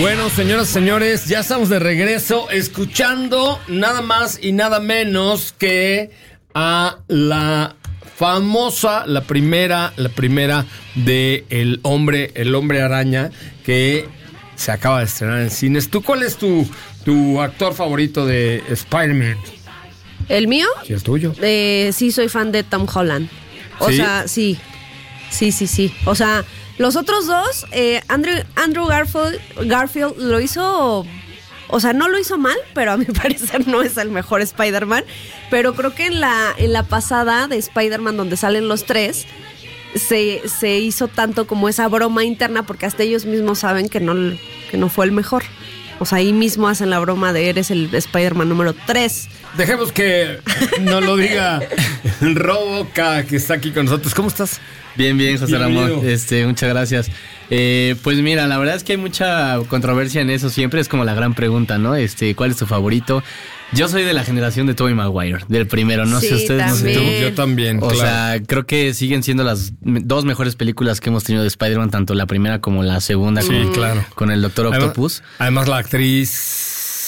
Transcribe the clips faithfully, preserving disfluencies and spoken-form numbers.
Bueno, señoras y señores, ya estamos de regreso escuchando nada más y nada menos que a la famosa, la primera, la primera de El Hombre, El Hombre Araña, que se acaba de estrenar en cines. ¿Tú cuál es tu, tu actor favorito de Spider-Man? ¿El mío? Sí, el tuyo. Eh, sí, soy fan de Tom Holland. O ¿Sí? sea, sí. Sí, sí, sí. O sea, los otros dos, eh, Andrew, Andrew Garfield, Garfield lo hizo... O sea, no lo hizo mal, pero a mi parecer no es el mejor Spider-Man. Pero creo que en la, en la pasada de Spider-Man, donde salen los tres, se, se hizo tanto como esa broma interna, porque hasta ellos mismos saben que no, que no fue el mejor. O sea, ahí mismo hacen la broma de eres el Spider-Man número tres. Dejemos que nos lo diga Roboca, que está aquí con nosotros. ¿Cómo estás? Bien, bien, José Bienvenido. Ramón. Este, muchas gracias. Eh, pues mira, la verdad es que hay mucha controversia en eso siempre. Es como la gran pregunta, ¿no? Este, ¿cuál es tu favorito? Yo soy de la generación de Tobey Maguire, del primero. No Sí, sé ustedes, no sé también. tú. Yo también, O claro. sea, creo que siguen siendo las dos mejores películas que hemos tenido de Spider-Man, tanto la primera como la segunda. Sí, con, claro. Con el Doctor Además, Octopus. además la actriz...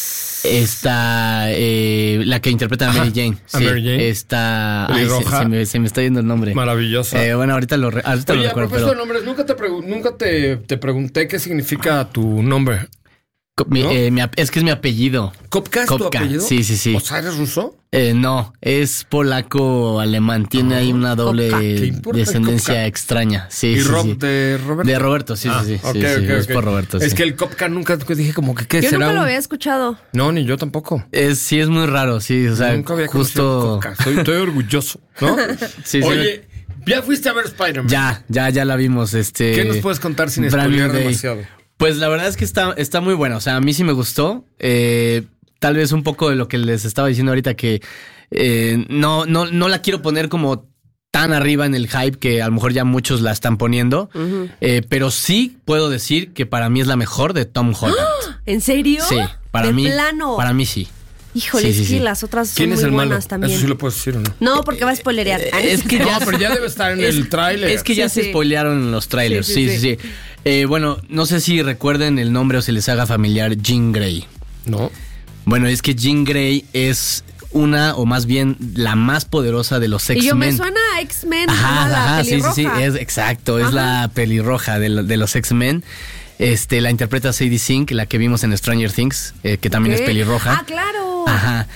Está eh, la que interpreta a Mary Ajá, Jane. a Mary Jane. Está. Ay, se, Pelirroja. se me, se me está yendo el nombre. Maravillosa. Eh, bueno, ahorita lo, re- ahorita Oye, lo a recuerdo. propósito Pero de nombres, nunca te pregu- nunca te, te pregunté qué significa tu nombre. co- mi- ¿no? eh, mi ap- es que es mi apellido. ¿Kopka es tu Kopka, apellido? sí, sí, sí. O sea, ¿eres ruso? Eh, no, es polaco-alemán. Tiene Ah, ahí una doble Kopka. ¿Qué importa el descendencia Kopka? extraña. Sí, ¿Y sí, Rob sí. de Roberto? De Roberto, sí, Ah, sí, sí. ok, sí, sí, ok, es ok. por Roberto, Es sí. que el Kopka nunca dije como que ¿qué Yo será? nunca lo un- había escuchado. No, ni yo tampoco. Es, sí, es muy raro, sí. O sea, nunca había conocido justo. Kopka. Estoy, estoy orgulloso, ¿no? Sí, sí. Oye, ya fuiste a ver Spider-Man. Ya, ya, ya la vimos. Este. ¿Qué nos puedes contar sin Brand spoilear New Day. demasiado? Pues la verdad es que está, está muy buena. O sea, a mí sí me gustó. Eh, tal vez un poco de lo que les estaba diciendo ahorita que eh, no, no, no la quiero poner como tan arriba en el hype que a lo mejor ya muchos la están poniendo. Uh-huh. Eh, pero sí puedo decir que para mí es la mejor de Tom Holland. ¿En serio? Sí, para ¿De mí. plano? Para mí sí. Híjole, Sí, sí, sí, sí. las otras son ¿Quién muy es el malo? buenas también. Eso sí lo puedes decir, ¿o no? No, porque va a spoilerear. Ah, es que No, ya- pero ya debe estar en Es- el tráiler. Es que ya Sí, se sí. spoilearon los trailers. Sí, Sí, sí, sí, sí. sí. Eh, bueno, no sé si recuerden el nombre o se les haga familiar Jean Grey. No. Bueno, es que Jean Grey es una, o más bien la más poderosa de los Y yo me X-Men. suena a X-Men, Ajá, a la ajá, sí, sí, sí, pelirroja. es exacto, es Ajá. la pelirroja de, lo- de los X-Men. Este, la interpreta Sadie Sink, la que vimos en Stranger Things, eh, que también Ok. es pelirroja. Ah, claro. Ajá.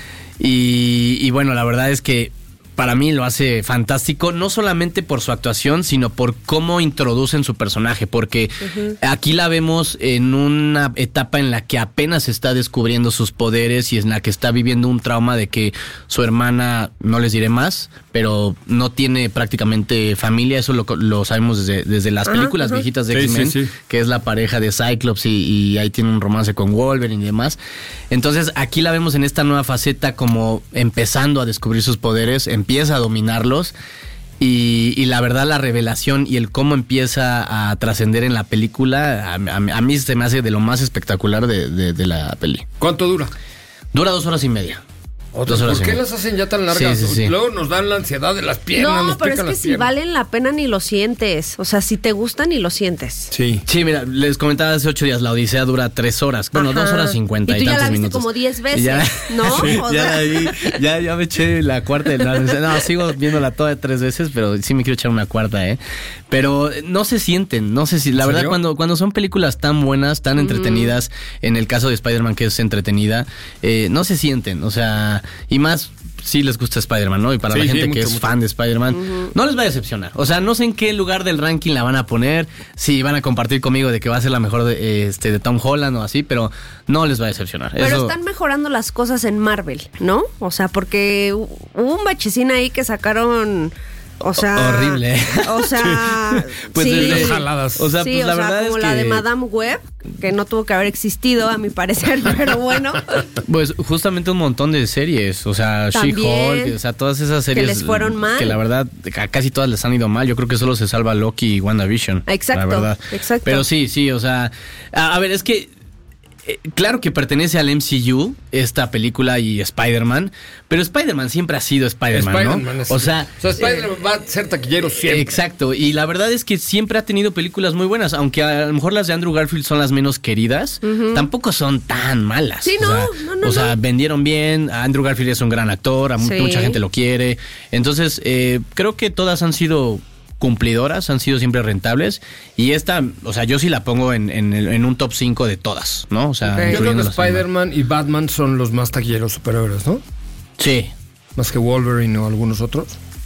Y, y bueno, la verdad es que para mí lo hace fantástico, no solamente por su actuación, sino por cómo introducen su personaje, porque uh-huh. aquí la vemos en una etapa en la que apenas está descubriendo sus poderes y en la que está viviendo un trauma de que su hermana, no les diré más, pero no tiene prácticamente familia, eso lo, lo sabemos desde, desde las películas uh-huh, uh-huh. viejitas de sí, X-Men, sí, sí. que es la pareja de Cyclops y, y ahí tiene un romance con Wolverine y demás. Entonces aquí la vemos en esta nueva faceta como empezando a descubrir sus poderes, empieza a dominarlos y, y la verdad la revelación y el cómo empieza a trascender en la película a, a, a mí se me hace de lo más espectacular de, de, de la peli. ¿Cuánto dura? Dura dos horas y media. Dos horas ¿Por qué las hacen ya tan largas? Sí, sí, sí. Luego nos dan la ansiedad de las piernas. No, nos pero es pican que las si piernas. valen la pena ni lo sientes. O sea, si te gusta ni lo sientes. Sí. Sí, mira, les comentaba hace ocho días, la Odisea dura tres horas. Bueno, Ajá. dos horas cincuenta y, y tú ya tantos la viste minutos. como diez veces, ya, ¿no? Sí, O ya, sea. la vi, ya, ya me eché la cuarta de la No, sigo viéndola toda tres veces, pero sí me quiero echar una cuarta, ¿eh? Pero no se sienten, no sé si... La verdad, cuando, cuando son películas tan buenas, tan entretenidas, mm. en el caso de Spider-Man, que es entretenida, eh, no se sienten, o sea, y más... Sí les gusta Spider-Man, ¿no? Y para sí, la gente sí, que mucho, es mucho. fan de Spider-Man, uh-huh. no les va a decepcionar. O sea, no sé en qué lugar del ranking la van a poner, si van a compartir conmigo de que va a ser la mejor de, este, de Tom Holland o así, pero no les va a decepcionar. Pero Eso... están mejorando las cosas en Marvel, ¿no? O sea, porque hubo un bachecín ahí que sacaron... O sea... Horrible. O sea... sí. Pues sí. desde jaladas. O sea, sí, pues o la sea, verdad como es la que... de Madame Web, que no tuvo que haber existido, a mi parecer, pero bueno. Pues justamente un montón de series, o sea, She-Hulk, o sea, todas esas series... Que les fueron mal. Que la verdad, a casi todas les han ido mal. Yo creo que solo se salva Loki y WandaVision. Exacto, la verdad. exacto. Pero sí, sí, o sea... A, a ver, es que... eh, claro que pertenece al M C U, esta película y Spider-Man, pero Spider-Man siempre ha sido Spider-Man, Spider-Man ¿no? Es, o sea, o sea Spider-Man eh, va a ser taquillero siempre. Exacto, y la verdad es que siempre ha tenido películas muy buenas, aunque a lo mejor las de Andrew Garfield son las menos queridas, uh-huh. tampoco son tan malas. Sí, no, o sea, no, no. O sea, no. vendieron bien, Andrew Garfield es un gran actor, a sí. mucha gente lo quiere, entonces eh, creo que todas han sido cumplidoras, han sido siempre rentables, y esta, o sea, yo sí la pongo en, en, en un top cinco de todas, ¿no? O sea, okay. Yo creo que Spider-Man y Batman son los más taquilleros superhéroes, ¿no? Sí. Más que Wolverine o algunos otros.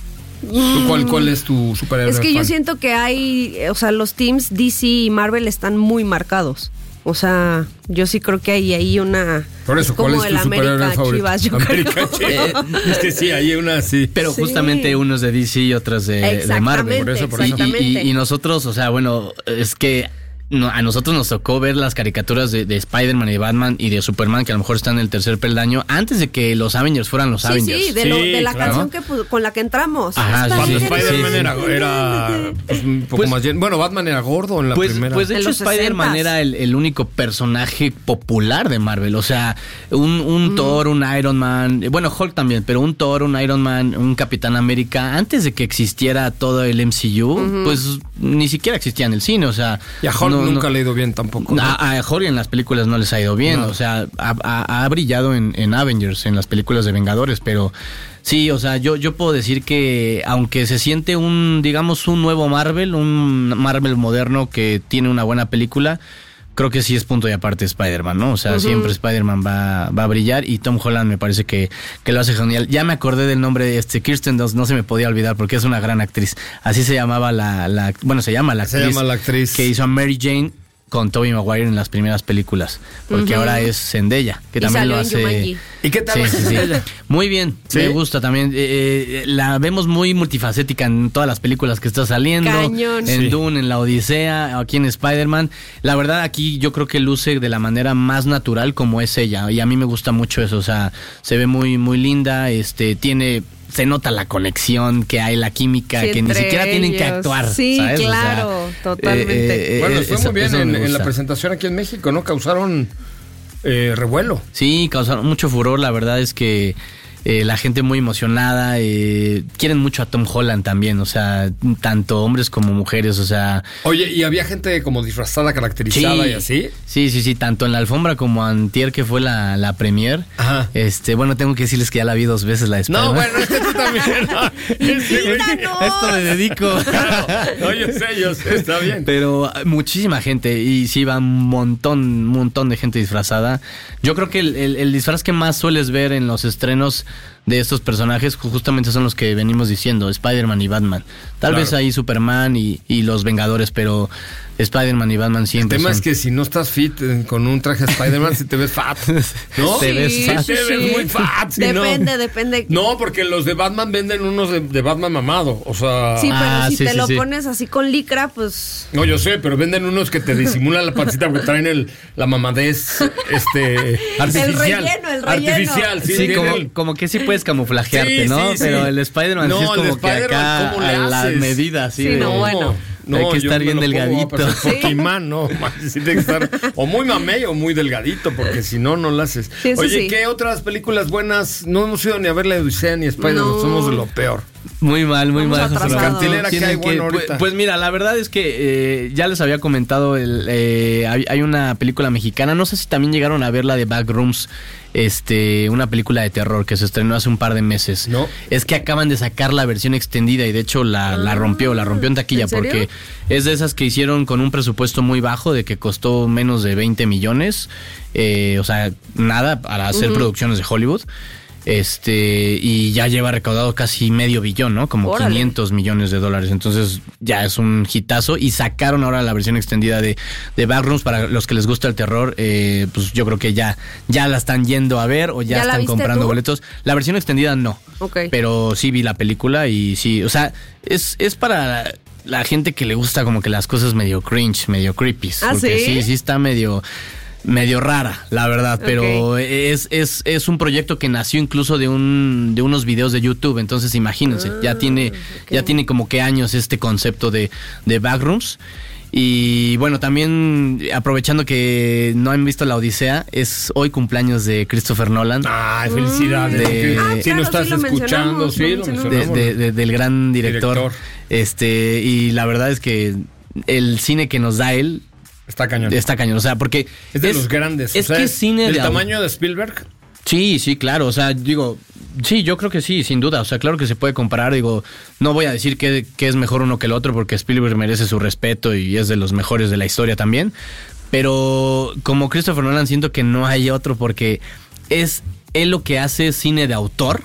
¿Tú cuál, cuál es tu superhéroe? Es que fan? yo siento que hay, o sea, los teams D C y Marvel están muy marcados. O sea, yo sí creo que hay ahí una... Por eso, ¿cuál es tu superhéroe favorito? Chivas, yo América Chivas. Es que sí, hay una sí. Pero sí. justamente unos de D C y otras de, de Marvel. Por eso, por eso. Y, y, y nosotros, o sea, bueno, es que no, a nosotros nos tocó ver las caricaturas de, de Spider-Man y de Batman y de Superman, que a lo mejor están en el tercer peldaño, antes de que los Avengers fueran los sí, Avengers. Sí, de, lo, de la claro. canción que, con la que entramos. Ajá, Cuando sí, Spider-Man sí, era, era pues, un poco pues, más lleno. Bueno, Batman era gordo en la pues, primera. Pues de hecho Spider-Man era el, el único personaje popular de Marvel. O sea, un, un mm. Thor, un Iron Man, bueno, Hulk también, pero un Thor, un Iron Man, un Capitán América, antes de que existiera todo el M C U, uh-huh. pues ni siquiera existía en el cine. O sea, y a Hulk no, nunca no, le ha ido bien tampoco. ¿No? A, a Hulk en las películas no les ha ido bien. No. O sea, ha, ha, ha brillado en, en Avengers, en las películas de Vengadores, pero sí, o sea, yo, yo puedo decir que aunque se siente un, digamos, un nuevo Marvel, un Marvel moderno que tiene una buena película, creo que sí es punto y aparte Spider-Man, ¿no? O sea, uh-huh. siempre Spider-Man va, va a brillar, y Tom Holland me parece que, que lo hace genial. Ya me acordé del nombre de este Kirsten Dunst, no se me podía olvidar porque es una gran actriz. Así se llamaba la, la bueno, se llama la actriz. Se llama la actriz. Que hizo a Mary Jane con Tobey Maguire en las primeras películas, porque uh-huh. ahora es Zendaya, que y también lo hace. ¿Y qué tal? Sí, sí, sí. Muy bien, ¿sí? Me gusta también. Eh, la vemos muy multifacética en todas las películas que está saliendo. Cañón. En sí. Dune, en La Odisea, aquí en Spider-Man. La verdad, aquí yo creo que luce de la manera más natural como es ella, y a mí me gusta mucho eso. O sea, se ve muy, muy linda, este, tiene... se nota la conexión que hay, la química, sí, que ni siquiera ellos. tienen que actuar. Sí, ¿sabes? claro, o sea, totalmente. Eh, eh, bueno, les fue eso, muy bien en, en la presentación aquí en México, ¿no? Causaron eh, revuelo. Sí, causaron mucho furor, la verdad es que eh, la gente muy emocionada, eh, quieren mucho a Tom Holland también, o sea, tanto hombres como mujeres, o sea... Oye, ¿y había gente como disfrazada, caracterizada sí, y así? Sí, sí, sí, tanto en la alfombra como antier, que fue la, la premier. Ajá. Este, bueno, tengo que decirles que ya la vi dos veces la de Spider-Man. No, bueno, es que tú también, ¿no? Sí, no. Esto me dedico. Claro. No, yo sé, yo sé, está bien. Pero muchísima gente, y sí va un montón, un montón de gente disfrazada. Yo creo que el, el, el disfraz que más sueles ver en los estrenos de estos personajes justamente son los que venimos diciendo, Spider-Man y Batman. Tal claro. vez ahí Superman y, y los Vengadores, pero Spider-Man y Batman siempre. El tema son... es que si no estás fit eh, con un traje de Spider-Man, si te ves fat, ¿no? Te ves sí, fat. Te ves sí. muy fat. Si depende, no. depende. No, porque los de Batman venden unos de, de Batman mamado, o sea... Sí, pero ah, si sí, te sí, lo sí. pones así con licra, pues... No, yo sé, pero venden unos que te disimulan la pancita porque traen el, la mamadez este, artificial. El relleno, el relleno. Artificial, sí. Sí, como, el... como que sí puedes camuflajearte, sí, ¿no? Sí, pero sí. el Spider-Man no, sí es como que acá ¿cómo le a la haces? medida, sí. Sí, de, no, bueno. No, hay que estar bien delgadito. Pokémon, no, sí tiene que estar o muy mamey o muy delgadito, porque si no, no lo haces. Sí, Oye, sí. ¿qué otras películas buenas? No hemos ido ni a ver la Odisea ni Spider-Man, no. somos de lo peor. Muy mal, muy Vamos mal. Cartelera que hay, que, bueno, pues, ahorita. pues mira, la verdad es que eh, ya les había comentado, el, eh, hay, hay una película mexicana, no sé si también llegaron a ver la de Backrooms, este, una película de terror que se estrenó hace un par de meses. No. Es que acaban de sacar la versión extendida y de hecho la, ah, la rompió, la rompió en taquilla, ¿en serio? porque es de esas que hicieron con un presupuesto muy bajo, de que costó menos de veinte millones, eh, o sea, nada para hacer uh-huh. producciones de Hollywood. Este, y ya lleva recaudado casi medio billón, ¿no? Como Órale. quinientos millones de dólares. Entonces ya es un hitazo. Y sacaron ahora la versión extendida de, de Backrooms. Para los que les gusta el terror, eh, pues yo creo que ya, ya la están yendo a ver o ya, ¿Ya están comprando tú? boletos. La versión extendida no. Okay. Pero sí vi la película y sí, o sea, es, es para la, la gente que le gusta como que las cosas medio cringe, medio creepy. ¿Ah, porque sí? sí, sí está medio... medio rara, la verdad, pero okay. es, es, es un proyecto que nació incluso de un de unos videos de YouTube, entonces imagínense, ah, ya tiene okay. ya tiene como que años este concepto de, de Backrooms. Y bueno, también aprovechando que no han visto La Odisea, es hoy cumpleaños de Christopher Nolan. Ay, felicidades. De- Ah, si claro, lo estás sí lo escuchando, mencionamos, sí, lo lo mencionamos. de- mencionamos. de- de- del gran director. Director. Este, y la verdad es que el cine que nos da él Está cañón. está cañón. O sea, porque Es de los grandes. Es o sea, que es cine del de au- tamaño de Spielberg. Sí, sí, claro. O sea, digo, sí, yo creo que sí, sin duda. O sea, claro que se puede comparar. Digo, no voy a decir que, que es mejor uno que el otro porque Spielberg merece su respeto y es de los mejores de la historia también. Pero como Christopher Nolan siento que no hay otro porque es él lo que hace cine de autor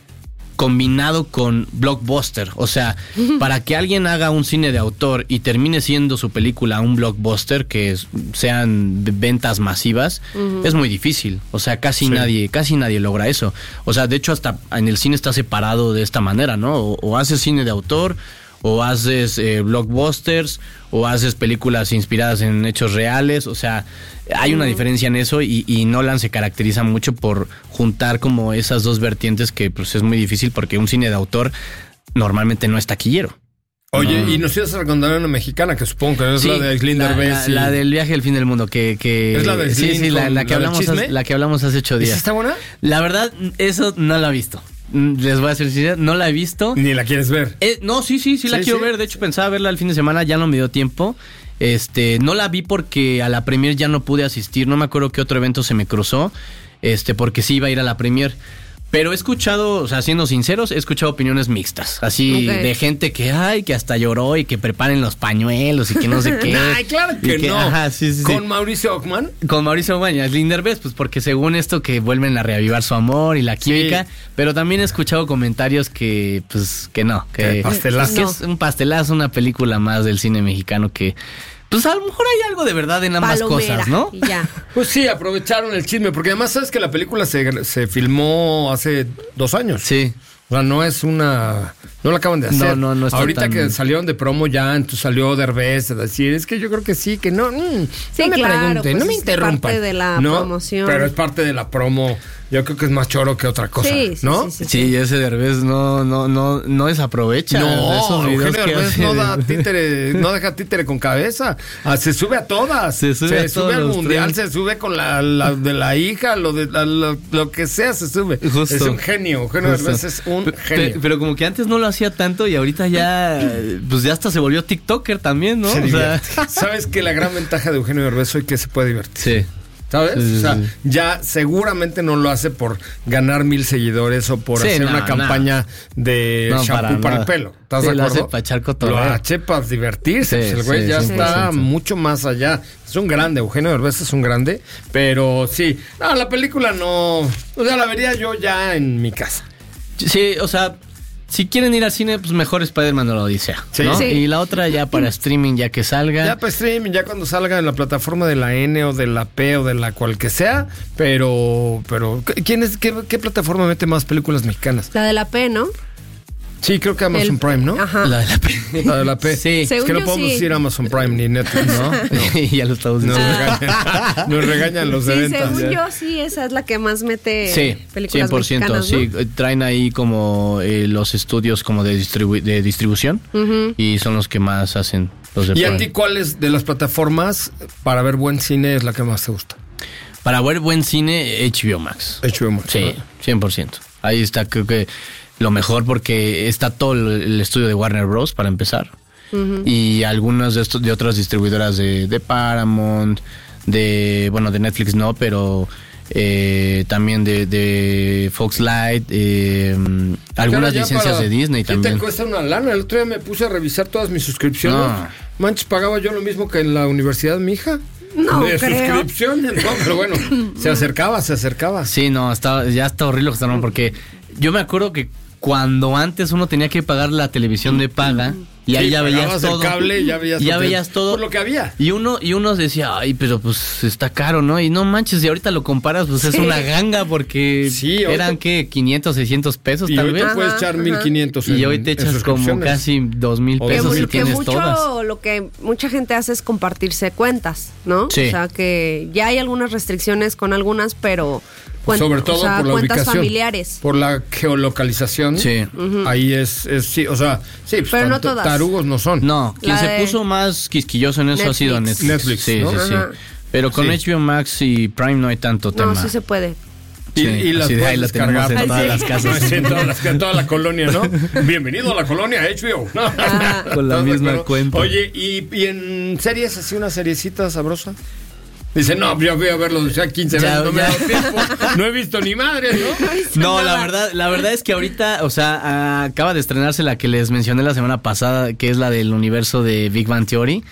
combinado con blockbuster. O sea, para que alguien haga un cine de autor y termine siendo su película un blockbuster, que es- sean ventas masivas, es muy difícil. O sea, casi Sí. nadie, casi nadie logra eso. O sea, de hecho, hasta en el cine está separado de esta manera, ¿no? O, o haces cine de autor, o haces eh, blockbusters, o haces películas inspiradas en hechos reales. O sea, hay una diferencia en eso y, y Nolan se caracteriza mucho por juntar como esas dos vertientes que pues es muy difícil porque un cine de autor normalmente no es taquillero. Oye, y nos ibas a recomendar una mexicana que supongo que es Sí, la de Aislinn la, Derbez. la- y- la del viaje al fin del mundo, que, que ¿Es la de sí, Aislinn sí, la, con la que la del hablamos chisme? hace, la que hablamos hace ocho ¿Y días. si está buena? La verdad, eso no la he visto. Mm, Les voy a decir sincero, no la he visto. Ni la quieres ver. Eh, no, sí, sí, sí la Sí, quiero sí. ver. De hecho, pensaba verla el fin de semana, ya no me dio tiempo. Este, no la vi porque a la premier ya no pude asistir. No me acuerdo qué otro evento se me cruzó. Este, porque sí iba a ir a la premier. Pero he escuchado, o sea, siendo sinceros, he escuchado opiniones mixtas. Así Ok. de gente que, ay, que hasta lloró y que preparen los pañuelos y que no sé qué. Ay, claro Y que, no. Ajá, sí, sí, sí. Con Mauricio Ockman. Con Mauricio Omaña, Aislinn Derbez, pues porque según esto que vuelven a reavivar su amor y la química, Sí. pero también he escuchado comentarios que, pues, que no, que, Que pastelazo. que es un pastelazo, una película más del cine mexicano que, pues a lo mejor hay algo de verdad en ambas Palomera, cosas, ¿no? y ya. Pues sí, aprovecharon el chisme, porque además sabes que la película se, se filmó hace dos años. Sí. O sea, no es una... No la acaban de hacer. No, no, no está Ahorita tan- que salieron de promo ya, entonces salió Derbez a decir, es que yo creo que sí, que no. mm, Sí, no me claro, pregunten, pues no me es interrumpan. parte de la No, promoción. Pero es parte de la promo. Yo creo que es más choro que otra cosa, Sí, sí, ¿no? sí, Sí, ese Derbez no, no, no, no desaprovecha de No, esos videos Eugenio que Derbez hace no de- da títere, no deja títere con cabeza. Ah, se sube a todas. Se sube a todos al los mundial, tren. se sube con la, la de la hija, lo de la- lo, lo que sea se sube. Justo. Es un genio. Eugenio Justo. Derbez es un Pe- genio. pe- Pero como que antes no lo hacía tanto y ahorita ya, pues ya hasta se volvió TikToker también, ¿no? Se O sea, divierte. ¿Sabes que la gran ventaja de Eugenio Derbez hoy que se puede divertir? sí. ¿Sabes? Sí, sí, O sea, sí. ya seguramente no lo hace por ganar mil seguidores o por Sí, hacer no, una no. campaña de No, shampoo para, para el nada. pelo. ¿Estás Sí, de lo acuerdo? hace para echar cotorreo. Lo hace para divertirse. Sí, Pues el güey sí, ya cien por está ciento. mucho más allá. Es un grande. Eugenio Derbez es un grande. Pero sí. No, la película no... O sea, la vería yo ya en mi casa. Sí, o sea, si quieren ir al cine, pues mejor Spider-Man o la Odisea, Sí. ¿no? Sí. Y la otra ya para streaming, ya que salga. Ya para streaming, ya cuando salga en la plataforma de la N o de la P o de la cual que sea. Pero... pero ¿quién es, qué, qué plataforma mete más películas mexicanas? La de la P, ¿no? Sí, creo que Amazon El- Prime, ¿no? Ajá. La de la P. La de la P. Sí. Es Según que no yo, podemos sí. decir Amazon Prime ni Netflix, ¿no? Y ya lo estamos Nos diciendo. regañan, nos regañan los de Sí, ventas. según yo, sí, esa es la que más mete Sí, películas cien por ciento. mexicanas, ¿no? Sí, traen ahí como eh, los estudios como de, distribu- de distribución y son los que más hacen los de ¿Y a Prime. ti cuál es de las plataformas para ver buen cine es la que más te gusta? Para ver buen cine, H B O Max. H B O Max. Sí, cien por ciento. Ahí está, creo que lo mejor porque está todo el, el estudio de Warner Bros. Para empezar. Y algunas de estos de otras distribuidoras de, de Paramount, de, bueno, de Netflix no, pero eh, también de, de Fox Light, eh, algunas Claro, ya licencias para- de Disney ¿Qué también. te cuesta una lana? El otro día me puse a revisar todas mis suscripciones. No. Manches, pagaba yo lo mismo que en la universidad mi hija. No de creo. suscripciones, no, pero bueno, se acercaba, se acercaba. Sí, no, está, ya está horrible lo que está armando, porque yo me acuerdo que cuando antes uno tenía que pagar la televisión de paga y ahí Sí, ya veías pagabas el todo. cable y ya veías Y ya lo que- veías todo. por lo que había. Y uno, y uno decía, ay, pero pues está caro, ¿no? Y no manches, y ahorita lo comparas, pues es Sí. una ganga porque Sí, ahorita- eran que quinientos, seiscientos pesos Y tal hoy vez. te puedes Ajá, echar ajá. mil quinientos en- Y hoy te en echas como suscripciones. casi dos mil O Que, pesos mu- y que tienes mucho todas. lo que mucha gente hace es compartirse cuentas, ¿no? Sí. O sea que ya hay algunas restricciones con algunas, pero Cuen- Sobre todo o sea, por la cuentas ubicación. familiares. Por la geolocalización. Sí. Ujú. Ahí es, es, sí, o sea, sí, pues, Pero no tanto- todas. tarugos no son. No, quien La se de puso más quisquilloso en eso ha sido Netflix. Netflix. Netflix, sí, ¿no? sí, sí. Ajá. Pero con Sí. H B O Max y Prime no hay tanto tema. No, sí se puede. Y, Sí, y las así de puedes ahí la tenemos descargar en todas Ay, las sí. casas. Sí, en todas las- en toda la colonia, ¿no? Bienvenido a la colonia H B O. ¿no? Ajá. Con la ¿Estás de misma acuerdo? cuenta. Oye, ¿y, y en series así una seriecita sabrosa? Dice, no, yo voy a verlo ya quince Ya, veces, no me ya. ha dado tiempo. No he visto ni madre, ¿no? No, la Nada. verdad, la verdad es que ahorita, o sea, ah, acaba de estrenarse la que les mencioné la semana pasada, que es la del universo de Big Bang Theory.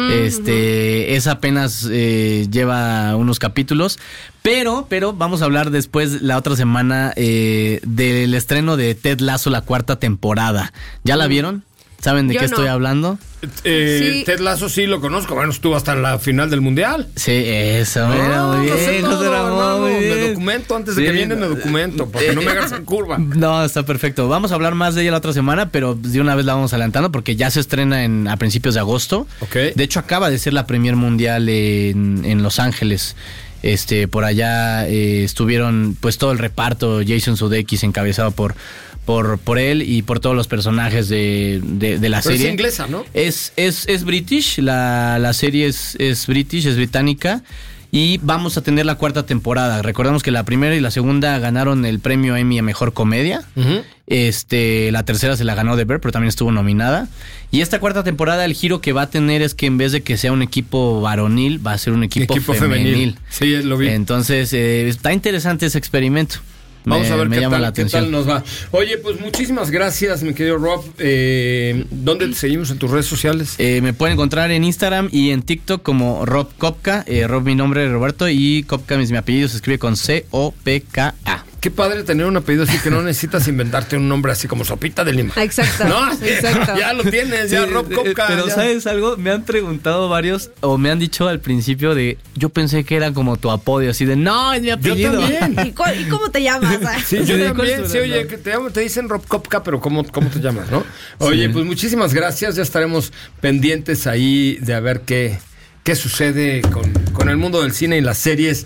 Este, esa apenas eh, lleva unos capítulos, pero, pero vamos a hablar después la otra semana eh, del estreno de Ted Lasso, la cuarta temporada. ¿Ya la vieron? ¿Saben de Yo qué no. estoy hablando? Eh, Sí. Ted Lasso sí lo conozco. Bueno, estuvo hasta en la final del mundial. Sí, eso, mira, No, muy no sé bien, todo, José Ramón, no, no, muy me bien. documento antes de Sí, que viene, no. me documento, porque no me hagas en curva. No, está perfecto. Vamos a hablar más de ella la otra semana, pero de una vez la vamos adelantando porque ya se estrena en, a principios de agosto. Ok. De hecho, acaba de ser la premier mundial en, en Los Ángeles. Este, por allá eh, estuvieron pues todo el reparto, Jason Sudeikis encabezado por, por, por él y por todos los personajes de, de, de la Pero serie. es inglesa, ¿no? Es, es, es British, la, la serie es, es British, es británica. Y vamos a tener la cuarta temporada. Recordemos que la primera y la segunda ganaron el premio Emmy a Mejor Comedia. Ujú. Este, la tercera se la ganó The Bear, pero también estuvo nominada. Y esta cuarta temporada, el giro que va a tener es que en vez de que sea un equipo varonil, va a ser un equipo, femenil. Sí, lo vi. Entonces, eh, está interesante ese experimento. Vamos Me- a ver me qué llama tal, la qué atención. tal nos va. Oye, pues muchísimas gracias, mi querido Rob. Eh, ¿Dónde te seguimos en tus redes sociales? Eh, me pueden encontrar en Instagram y en TikTok como Rob Kopka. Eh, Rob, mi nombre es Roberto, y Kopka es mi apellido, se escribe con C O P K A. Qué padre tener un apellido así que no necesitas inventarte un nombre así como Sopita de Lima. Exacto. No, Exacto. ya lo tienes, ya Sí, Rob eh, Kopka. Pero ya. ¿sabes algo? Me han preguntado varios, o me han dicho al principio de, yo pensé que era como tu apodio, así de, no, es mi Yo apellido. también. ¿Y, cu- y cómo te llamas? Sí, yo Sí, ¿cuál también, es tu sí, nombre? oye, que te, llamo- te dicen Rob Kopka, pero ¿cómo, cómo te llamas, no? Oye, pues muchísimas gracias, ya estaremos pendientes ahí de a ver qué, qué sucede con, con el mundo del cine y las series.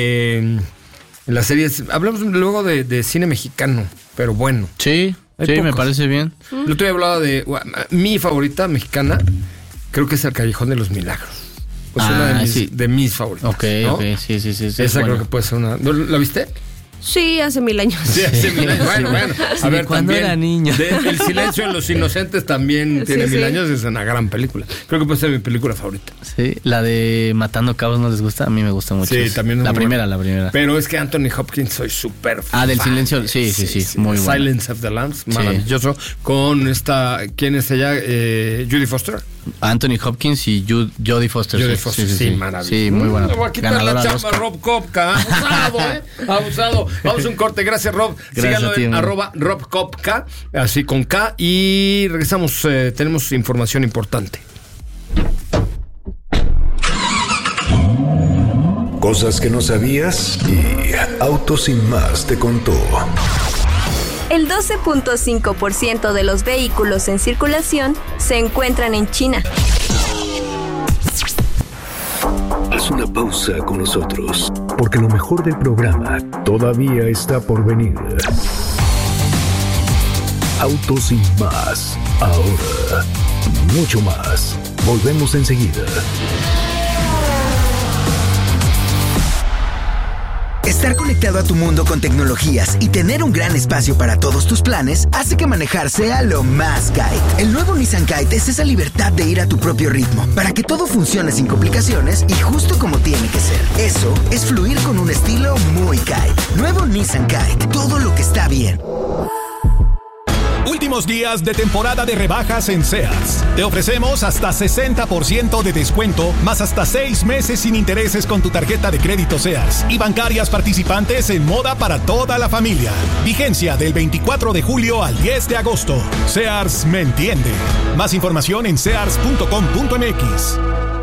Eh, las series, hablamos luego de, de cine mexicano, pero bueno. Sí, Hay sí, me pocos. parece bien. El otro día hablaba de uh, mi favorita mexicana, creo que es El Callejón de los Milagros. Pues Ah, una de mis, sí. de mis favoritas. Ok, ¿no? ok, sí, sí, sí. sí, Esa es creo bueno. que puede ser una. ¿No, ¿La viste? Sí, hace mil años. Sí, hace mil años. Bueno, bueno. Sí, A de ver, cuando también. era niño. de El silencio en los inocentes también tiene Sí, mil sí. años. Es una gran película. Creo que puede ser mi película favorita. Sí, la de Matando Cabos no les gusta, a mí me gusta mucho. Sí, también es La muy primera, buena. la primera. Pero es que Anthony Hopkins soy súper Ah, del fan. silencio, sí, sí, sí, muy buena. Silence of the Lambs, Sí. maravilloso. Con esta, ¿quién es ella? Eh, Judy Foster. Anthony Hopkins y Jude- Jodie Foster. Jodie sí, Foster, sí, sí, sí. maravilloso. Sí, muy buena. Le voy a quitar Ganadora la al chamba a Oscar. Rob Kopka. Abusado, ¿eh? Abusado. Vamos a un corte. Gracias, Rob. Gracias Síganlo a ti, en amigo. arroba Rob Kopka, así con K. Y regresamos. eh, tenemos información importante. Cosas que no sabías y Autos Sin Más te contó. El doce punto cinco por ciento de los vehículos en circulación se encuentran en China. Haz una pausa con nosotros, porque lo mejor del programa todavía está por venir. Autos Sin Más, ahora mucho más. Volvemos enseguida. Estar conectado a tu mundo con tecnologías y tener un gran espacio para todos tus planes hace que manejar sea lo más Kite. El nuevo Nissan Kite es esa libertad de ir a tu propio ritmo, para que todo funcione sin complicaciones y justo como tiene que ser. Eso es fluir con un estilo muy Kite. Nuevo Nissan Kite, todo lo que está bien. Últimos días de temporada de rebajas en Sears. Te ofrecemos hasta sesenta por ciento de descuento, más hasta seis meses sin intereses con tu tarjeta de crédito Sears y bancarias participantes en moda para toda la familia. Vigencia del veinticuatro de julio al diez de agosto. Sears me entiende. Más información en sears punto com punto m x.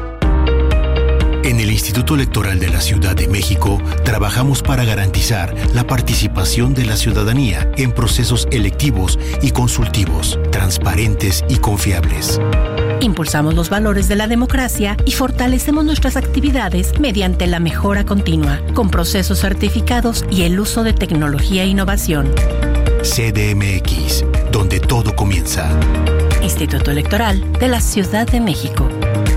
En el Instituto Electoral de la Ciudad de México trabajamos para garantizar la participación de la ciudadanía en procesos electivos y consultivos, transparentes y confiables. Impulsamos los valores de la democracia y fortalecemos nuestras actividades mediante la mejora continua, con procesos certificados y el uso de tecnología e innovación. C D M X, donde todo comienza. Instituto Electoral de la Ciudad de México.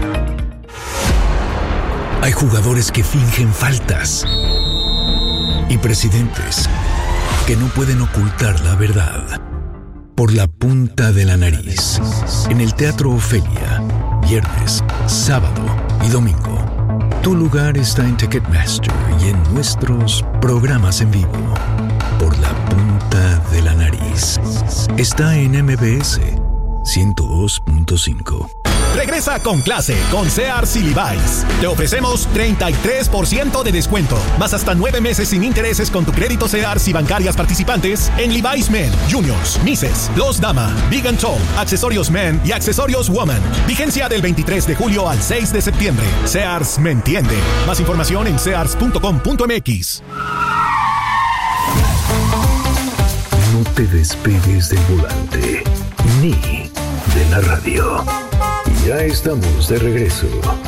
Hay jugadores que fingen faltas y presidentes que no pueden ocultar la verdad por la punta de la nariz. En el Teatro Ofelia, viernes, sábado y domingo. Tu lugar está en Ticketmaster y en nuestros programas en vivo. Por la punta de la nariz. Está en M B S ciento dos punto cinco. Regresa con clase con Sears y Levi's. Te ofrecemos treinta y tres por ciento de descuento, más hasta nueve meses sin intereses con tu crédito Sears y bancarias participantes en Levi's Men, Juniors, Misses, Los Dama, Big and Tall, accesorios Men y accesorios Woman. Vigencia del veintitrés de julio al seis de septiembre. Sears me entiende. Más información en sears punto com punto m x. No te despegues del volante ni de la radio. Ya estamos de regreso.